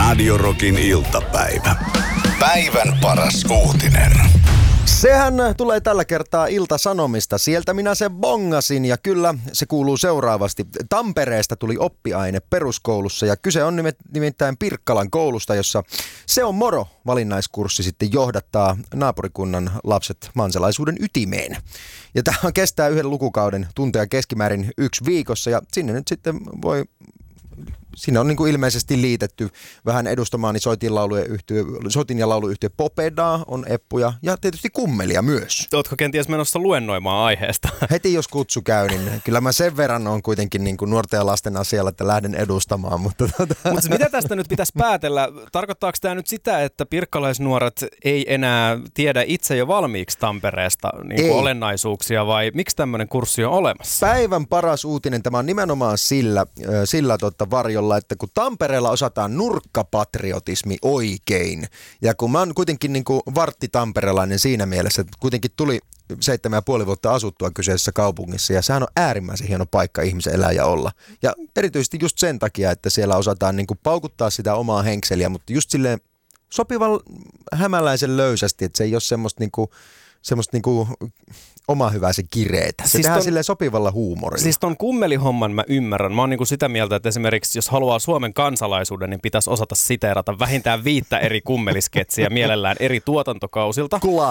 Radio Rockin iltapäivä. Päivän paras uutinen. Sehän tulee tällä kertaa Ilta-Sanomista. Sieltä minä sen bongasin ja kyllä se kuuluu seuraavasti. Tampereesta tuli oppiaine peruskoulussa ja kyse on nimittäin Pirkkalan koulusta, jossa Se on moro -valinnaiskurssi sitten johdattaa naapurikunnan lapset mansalaisuuden ytimeen. Ja tämä kestää yhden lukukauden tunteja keskimäärin 1 viikossa ja sinne nyt sitten Siinä on niin kuin ilmeisesti liitetty vähän edustamaani soitin- ja lauluyhtiö Popedaa, on eppuja ja tietysti kummelia myös. Ootko kenties menossa luennoimaan aiheesta? Heti jos kutsu käy, niin kyllä mä sen verran on kuitenkin niin kuin nuorten ja lasten asialla, että lähden edustamaan. Mutta mitä tästä nyt pitäisi päätellä? Tarkoittaako tämä nyt sitä, että pirkkalaisnuoret ei enää tiedä itse jo valmiiksi Tampereesta niin kuin olennaisuuksia vai miksi tämmöinen kurssi on olemassa? Päivän paras uutinen, tämä on nimenomaan sillä varjolla, että kun Tampereella osataan nurkkapatriotismi oikein, ja kun mä oon kuitenkin niin kuin vartti-tamperelainen siinä mielessä, että kuitenkin tuli 7,5 vuotta asuttua kyseisessä kaupungissa, ja sehän on äärimmäisen hieno paikka ihmisen elää ja olla. Ja erityisesti just sen takia, että siellä osataan niin kuin paukuttaa sitä omaa henkseliä, mutta just silleen sopivan hämäläisen löysästi, että se ei ole semmoista niinku oma hyväsi kireetä. Se tehdään silleen sopivalla huumorilla. Siis ton kummelihomman mä ymmärrän. Mä oon niinku sitä mieltä, että esimerkiksi jos haluaa Suomen kansalaisuuden, niin pitäisi osata siteerata vähintään 5 eri kummelisketsiä mielellään eri tuotantokausilta.